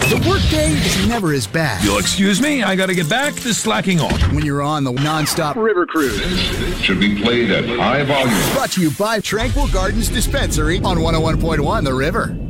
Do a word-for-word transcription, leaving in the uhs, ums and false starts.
The workday is never as bad. You'll excuse me, I gotta get back to slacking off. When you're on the non-stop river cruise. Should be played at high volume. Brought to you by Tranquil Gardens Dispensary on one oh one point one The River.